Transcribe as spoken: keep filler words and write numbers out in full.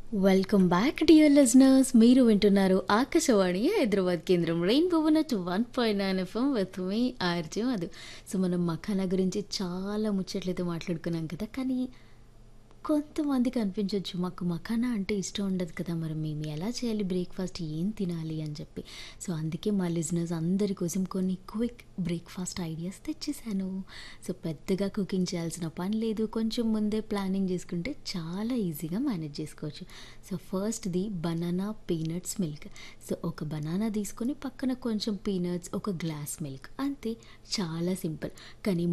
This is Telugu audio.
Welcome back dear listeners. మీరు వింటున్నారు ఆకాశవాణి హైదరాబాద్ కేంద్రం rainbow nut one point nine FM with me RJ Madhu. So మనం మఖానా గురించి చాలా ముచ్చట్లయితే మాట్లాడుకున్నాం కదా, కానీ కొంతమందికి అనిపించవచ్చు మాకు మఖానా అంటే ఇష్టం ఉండదు కదా, మరి మేము ఎలా చేయాలి, బ్రేక్ఫాస్ట్ ఏం తినాలి అని చెప్పి. సో అందుకే మా లిజనర్స్ అందరి కోసం కొన్ని క్విక్ బ్రేక్ఫాస్ట్ ఐడియాస్ తెచ్చేసాను. సో పెద్దగా కుకింగ్ చేయాల్సిన పని లేదు, కొంచెం ముందే ప్లానింగ్ చేసుకుంటే చాలా ఈజీగా మేనేజ్ చేసుకోవచ్చు. సో ఫస్ట్ది బనానా పీనట్స్ మిల్క్. సో ఒక బనానా తీసుకొని పక్కన కొంచెం పీనట్స్, ఒక గ్లాస్ మిల్క్, అంతే. చాలా సింపుల్. కానీ